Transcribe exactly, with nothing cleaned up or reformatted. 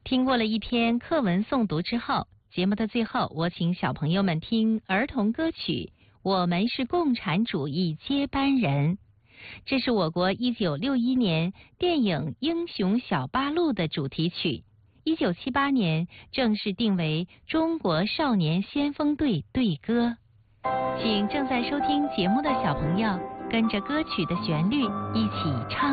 听过了一篇课文诵读之后，节目的最后，我请小朋友们听儿童歌曲《我们是共产主义接班人》。这是我国一九六一年电影《英雄小八路》的主题曲，一九七八年正式定为中国少年先锋队队歌。请正在收听节目的小朋友跟着歌曲的旋律一起唱。